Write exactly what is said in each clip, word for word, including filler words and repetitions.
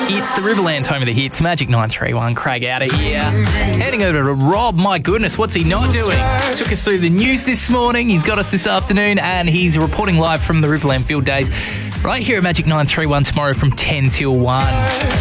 It's the Riverlands home of the hits. Magic nine three one, Craig out of here. Heading over to Rob. My goodness, what's he not doing? Took us through the news this morning. He's got us this afternoon and he's reporting live from the Riverland Field Days right here at Magic nine three one tomorrow from ten till one.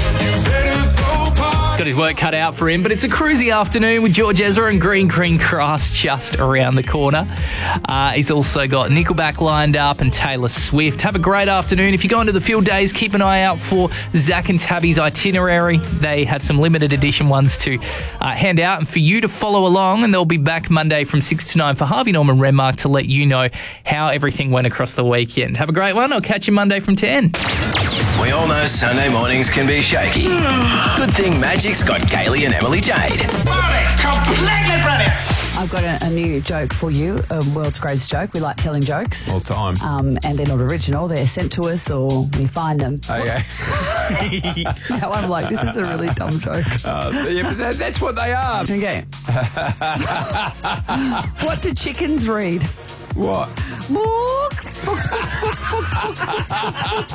Got his work cut out for him, but it's a cruisy afternoon with George Ezra and Green Green Grass just around the corner. Uh, he's also got Nickelback lined up and Taylor Swift. Have a great afternoon. If you go into the field days, keep an eye out for Zach and Tabby's itinerary. They have some limited edition ones to uh, hand out and for you to follow along, and they'll be back Monday from six to nine for Harvey Norman Renmark to let you know how everything went across the weekend. Have a great one. I'll catch you Monday from ten. We all know Sunday mornings can be shaky. Good thing Magic's got Kaylee and Emily Jade. Brilliant, completely brilliant. I've got a, a new joke for you, a world's greatest joke. We like telling jokes. All time. Um, and they're not original. They're sent to us or we find them. Okay. Now I'm like, this is a really dumb joke. Uh, yeah, but that, that's what they are. Okay. What do chickens read? What? Books, books, books, books, books, books, books, books,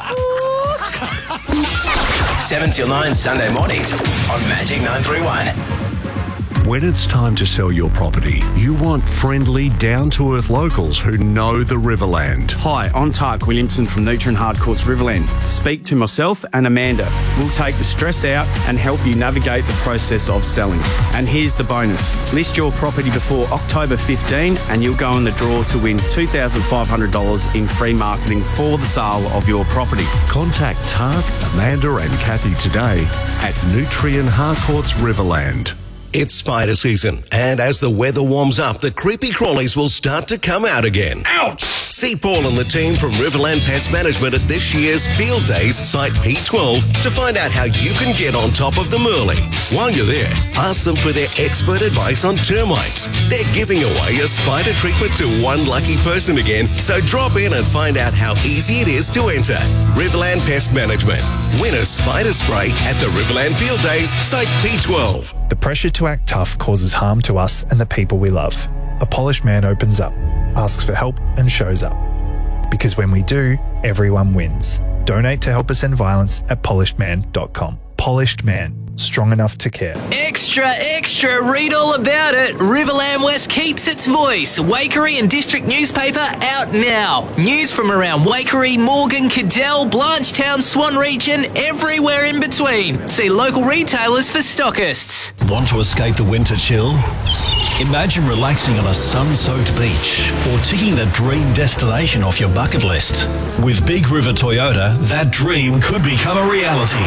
books. seven till nine Sunday mornings on Magic nine three one. When it's time to sell your property, you want friendly, down-to-earth locals who know the Riverland. Hi, I'm Tark Williamson from Nutrien Hardcourts Riverland. Speak to myself and Amanda. We'll take the stress out and help you navigate the process of selling. And here's the bonus. List your property before October fifteenth and you'll go in the draw to win two thousand five hundred dollars in free marketing for the sale of your property. Contact Tark, Amanda and Kathy today at Nutrien Hardcourts Riverland. It's spider season, and as the weather warms up, the creepy crawlies will start to come out again. Ouch! See Paul and the team from Riverland Pest Management at this year's Field Days Site P twelve to find out how you can get on top of them early. While you're there, ask them for their expert advice on termites. They're giving away a spider treatment to one lucky person again, so drop in and find out how easy it is to enter. Riverland Pest Management. Win a spider spray at the Riverland Field Days Site P twelve. The pressure to act tough causes harm to us and the people we love. A polished man opens up, asks for help and shows up. Because when we do, everyone wins. Donate to help us end violence at polished man dot com. Polished Man. Strong enough to care. Extra, extra, read all about it. Riverland West keeps its voice. Waikerie and District newspaper out now. News from around Waikerie, Morgan, Cadell, Blanchetown, Swan region, everywhere in between. See local retailers for stockists. Want to escape the winter chill? Imagine relaxing on a sun-soaked beach or ticking that dream destination off your bucket list. With Big River Toyota, that dream could become a reality.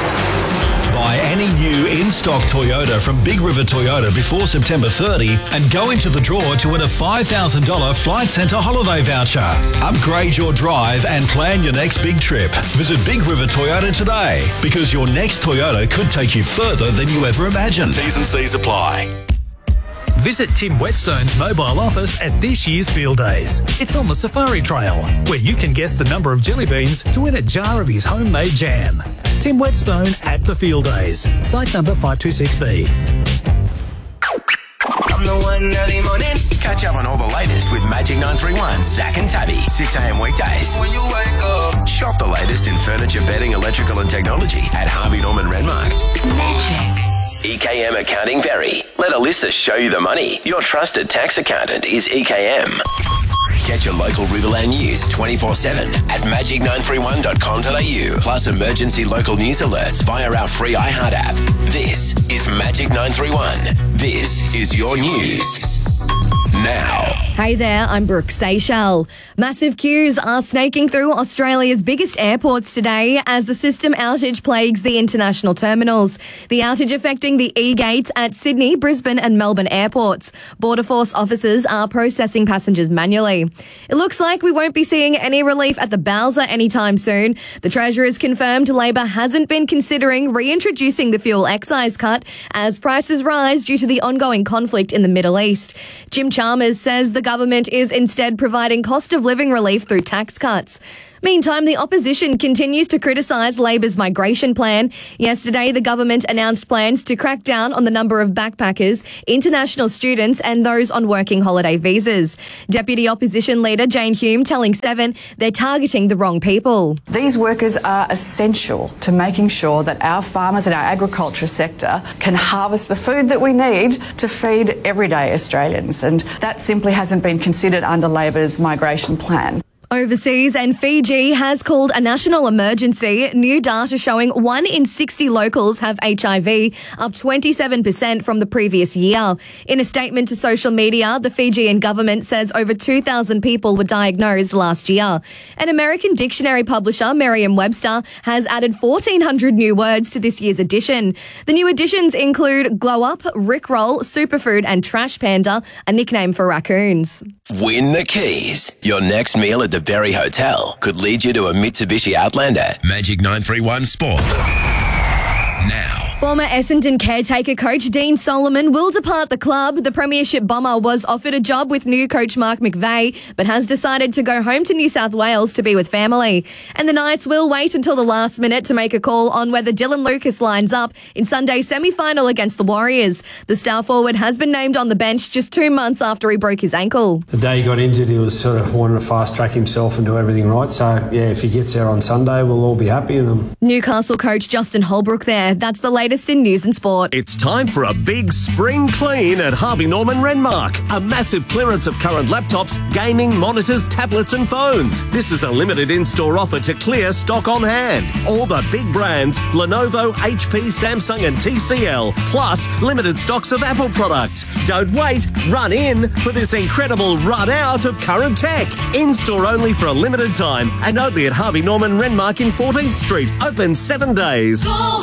Buy any new in-stock Toyota from Big River Toyota before September thirtieth and go into the draw to win a five thousand dollars Flight Centre holiday voucher. Upgrade your drive and plan your next big trip. Visit Big River Toyota today because your next Toyota could take you further than you ever imagined. T's and C's apply. Visit Tim Whetstone's mobile office at this year's Field Days. It's on the Safari Trail, where you can guess the number of jelly beans to win a jar of his homemade jam. Tim Whetstone at the Field Days, site number five two six B. I'm the one early mornings. Catch up on all the latest with Magic nine three one, Zach and Tabby, six a.m. weekdays. When you wake up. Shop the latest in furniture, bedding, electrical and technology at Harvey Norman Renmark. Magic. E K M Accounting Berry. Let Alyssa show you the money. Your trusted tax accountant is E K M. Get your local Riverland news twenty-four seven at magic nine three one dot com dot a u. Plus emergency local news alerts via our free iHeart app. This is Magic nine three one. This is your news. Now. Hey there, I'm Brooke Seychelles. Massive queues are snaking through Australia's biggest airports today as the system outage plagues the international terminals. The outage affecting the E-gates at Sydney, Brisbane and Melbourne airports. Border Force officers are processing passengers manually. It looks like we won't be seeing any relief at the Bowser anytime soon. The Treasurer's confirmed Labor hasn't been considering reintroducing the fuel excise cut as prices rise due to the ongoing conflict in the Middle East. Jim Chalmers says the government is instead providing cost of living relief through tax cuts. Meantime, the opposition continues to criticise Labor's migration plan. Yesterday, the government announced plans to crack down on the number of backpackers, international students and those on working holiday visas. Deputy Opposition Leader Jane Hume telling Seven they're targeting the wrong people. These workers are essential to making sure that our farmers and our agriculture sector can harvest the food that we need to feed everyday Australians, and that simply hasn't been considered under Labor's migration plan. Overseas, and Fiji has called a national emergency. New data showing one in sixty locals have H I V, up twenty-seven percent from the previous year. In a statement to social media, the Fijian government says over two thousand people were diagnosed last year. An American dictionary publisher, Merriam-Webster, has added fourteen hundred new words to this year's edition. The new additions include glow up, rickroll, superfood and trash panda, a nickname for raccoons. Win the keys. Your next meal at the Berry Hotel could lead you to a Mitsubishi Outlander. Magic nine three one Sport. Now. Former Essendon caretaker coach Dean Solomon will depart the club. The Premiership bomber was offered a job with new coach Mark McVeigh, but has decided to go home to New South Wales to be with family. And the Knights will wait until the last minute to make a call on whether Dylan Lucas lines up in Sunday's semi-final against the Warriors. The star forward has been named on the bench just two months after he broke his ankle. The day he got injured, he was sort of wanting to fast-track himself and do everything right. So, yeah, if he gets there on Sunday, we'll all be happy. And um... Newcastle coach Justin Holbrook there. That's the latest in news and sport. It's time for a big spring clean at Harvey Norman Renmark. A massive clearance of current laptops, gaming, monitors, tablets and phones. This is a limited in-store offer to clear stock on hand. All the big brands, Lenovo, H P, Samsung and T C L, plus limited stocks of Apple products. Don't wait, run in for this incredible run out of current tech. In-store only for a limited time and only at Harvey Norman Renmark in fourteenth Street. Open seven days. Go!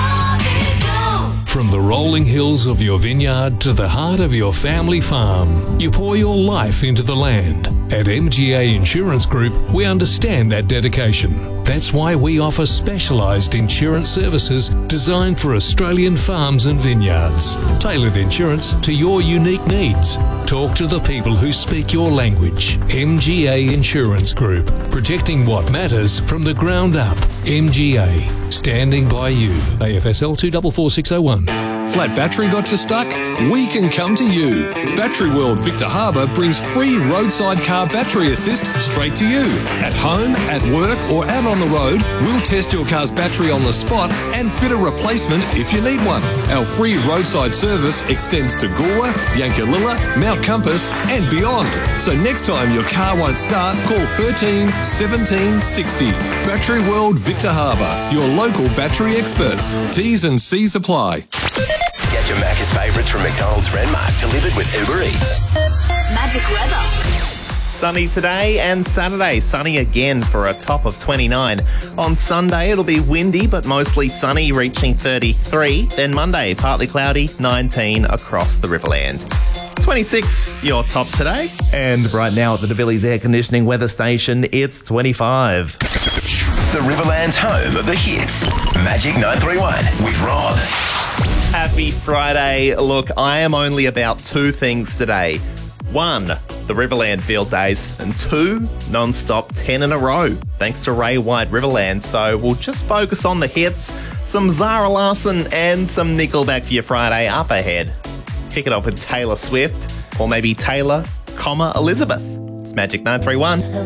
From the rolling hills of your vineyard to the heart of your family farm, you pour your life into the land. At M G A Insurance Group, we understand that dedication. That's why we offer specialised insurance services designed for Australian farms and vineyards. Tailored insurance to your unique needs. Talk to the people who speak your language. M G A Insurance Group, protecting what matters from the ground up. M G A, standing by you. A F S L two four four six oh one. Flat battery got you stuck? We can come to you. Battery World Victor Harbour brings free roadside car battery assist straight to you. At home, at work or out on the road, we'll test your car's battery on the spot and fit a replacement if you need one. Our free roadside service extends to Gore, Yankalilla, Mount Compass and beyond. So next time your car won't start, call thirteen seventeen sixty. Battery World Victor Harbour, your local battery experts. T's and C's apply. Get your Macca's favourites from McDonald's Renmark delivered with Uber Eats. Magic weather. Sunny today and Saturday. Sunny again for a top of twenty-nine. On Sunday, it'll be windy but mostly sunny, reaching thirty-three. Then Monday, partly cloudy, nineteen across the Riverland. twenty-six, your top today. And right now at the DeVillies Air Conditioning Weather Station, it's twenty-five. The Riverland's home of the hits. Magic nine three one with Rod. Happy Friday. Look, I am only about two things today. One, the Riverland Field Days, and two, non-stop ten in a row, thanks to Ray White Riverland. So we'll just focus on the hits, some Zara Larsson and some Nickelback for your Friday up ahead. Kick it off with Taylor Swift, or maybe Taylor, comma, Elizabeth. It's Magic nine three one.